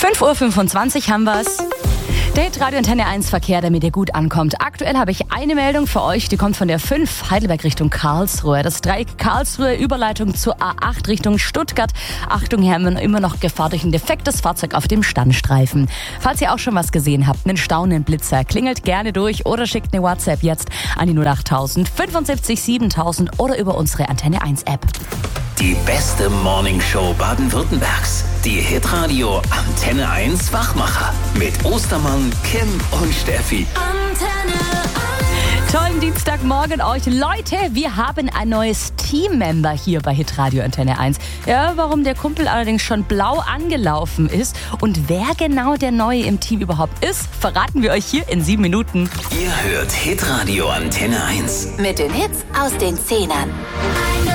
5:25 Uhr haben wir's. Der Radio Antenne 1 Verkehr, damit ihr gut ankommt. Aktuell habe ich eine Meldung für euch, die kommt von der 5 Heidelberg Richtung Karlsruhe. Das Dreieck Karlsruhe, Überleitung zur A8 Richtung Stuttgart. Achtung, hier haben wir immer noch Gefahr durch ein defektes Fahrzeug auf dem Standstreifen. Falls ihr auch schon was gesehen habt, einen staunenden Blitzer, klingelt gerne durch oder schickt eine WhatsApp jetzt an die 08000 75 7000 oder über unsere Antenne 1 App. Die beste Morningshow Baden-Württembergs. Die Hitradio Antenne 1 Wachmacher. Mit Ostermann, Kim und Steffi. Antenne 1. Tollen Dienstagmorgen euch. Leute, wir haben ein neues Teammember hier bei Hitradio Antenne 1. Ja, warum der Kumpel allerdings schon blau angelaufen ist und wer genau der Neue im Team überhaupt ist, verraten wir euch hier in 7 Minuten. Ihr hört Hitradio Antenne 1. Mit den Hits aus den 10ern.